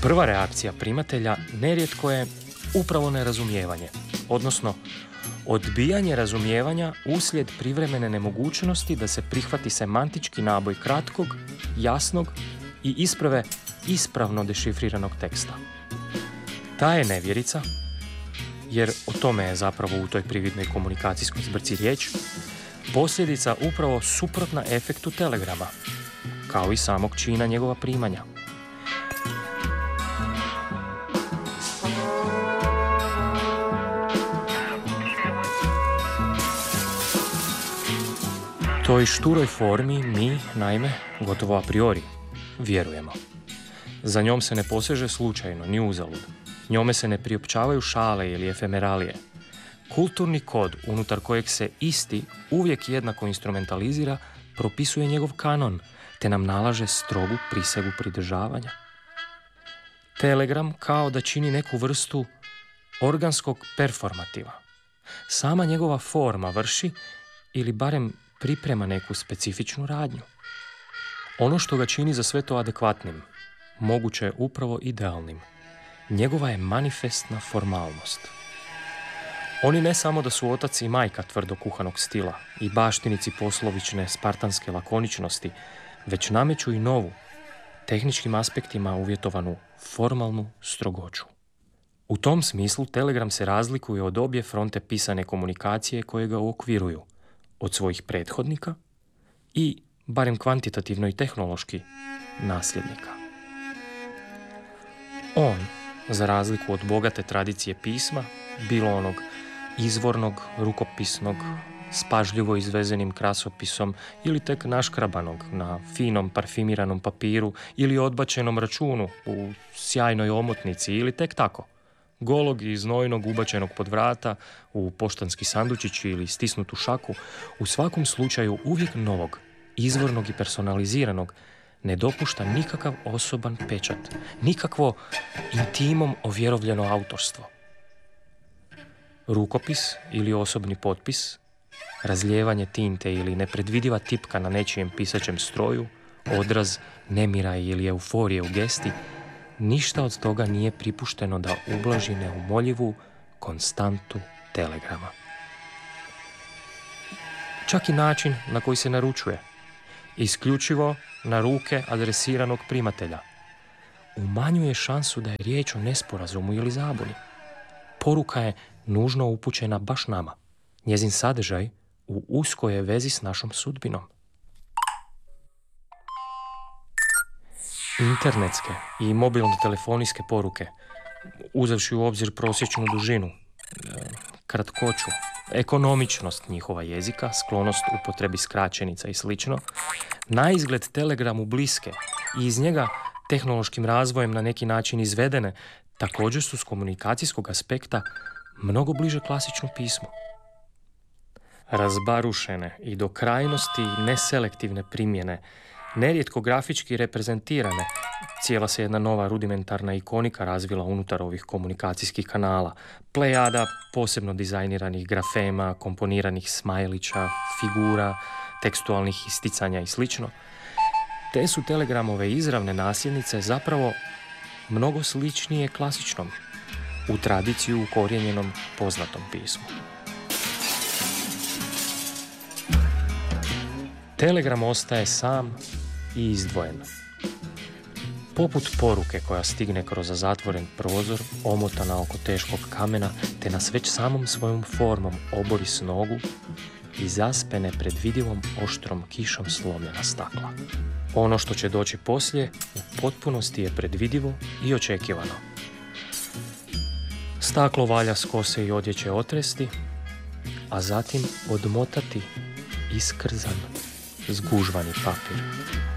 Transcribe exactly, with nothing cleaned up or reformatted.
Prva reakcija primatelja nerijetko je upravo nerazumijevanje, odnosno odbijanje razumijevanja uslijed privremene nemogućnosti da se prihvati semantički naboj kratkog, jasnog i isprave ispravno dešifriranog teksta. Ta je nevjerica, jer o tome je zapravo u toj prividnoj komunikacijskoj zbrci riječ, posljedica upravo suprotna efektu telegrama, kao i samog čina njegova primanja. Toj šturoj formi mi, naime, gotovo a priori, vjerujemo. Za njom se ne poseže slučajno, ni uzalud. Njome se ne priopćavaju šale ili efemeralije. Kulturni kod unutar kojeg se isti uvijek jednako instrumentalizira propisuje njegov kanon, te nam nalaže strogu prisegu pridržavanja. Telegram kao da čini neku vrstu organskog performativa. Sama njegova forma vrši, ili barem priprema neku specifičnu radnju. Ono što ga čini za sve to adekvatnim, moguće je upravo idealnim. Njegova je manifestna formalnost. Oni ne samo da su otac i majka tvrdo kuhanog stila i baštinici poslovične spartanske lakoničnosti, već nameću i novu, tehničkim aspektima uvjetovanu formalnu strogoću. U tom smislu telegram se razlikuje od obje fronte pisane komunikacije koje ga uokviruju, od svojih prethodnika i, barem kvantitativno i tehnološki, nasljednika. On, za razliku od bogate tradicije pisma, bilo onog izvornog, rukopisnog, s pažljivo izvezenim krasopisom ili tek naškrabanog na finom parfimiranom papiru ili odbačenom računu u sjajnoj omotnici ili tek tako, golog i znojnog ubačenog pod vrata u poštanski sandučić ili stisnutu šaku, u svakom slučaju uvijek novog, izvornog i personaliziranog, ne dopušta nikakav osoban pečat, nikakvo intimom ovjerovljeno autorstvo. Rukopis ili osobni potpis, razlijevanje tinte ili nepredvidiva tipka na nečijem pisaćem stroju, odraz nemira ili euforije u gesti, ništa od toga nije pripušteno da ublaži neumoljivu konstantu telegrama. Čak i način na koji se naručuje, isključivo na ruke adresiranog primatelja, umanjuje šansu da je riječ o nesporazumu ili zabuni. Poruka je nužno upućena baš nama. Njezin sadržaj u uskoj je vezi s našom sudbinom. Internetske i mobilno-telefonijske poruke, uzevši u obzir prosječnu dužinu, kratkoću, ekonomičnost njihova jezika, sklonost upotrebi skraćenica i slično, naizgled telegramu bliske i iz njega tehnološkim razvojem na neki način izvedene, također su s komunikacijskog aspekta mnogo bliže klasičnom pismu. Razbarušene i do krajnosti neselektivne primjene, nerijetko grafički reprezentirane, cijela se jedna nova rudimentarna ikonika razvila unutar ovih komunikacijskih kanala, plejada posebno dizajniranih grafema, komponiranih smajlića, figura, tekstualnih isticanja i slično. Te su telegramove izravne nasljednice zapravo mnogo sličnije klasičnom, u tradiciju ukorijenjenom poznatom pismu. Telegram ostaje sam i izdvojen. Poput poruke koja stigne kroz zatvoren prozor, omotana oko teškog kamena, te nas već samom svojom formom obori s nogu i zaspe nepredvidivom oštrom kišom slomljena stakla. Ono što će doći poslije u potpunosti je predvidivo i očekivano. Staklo valja s kose i odjeće otresti, a zatim odmotati iskrzan, zgužvani papir.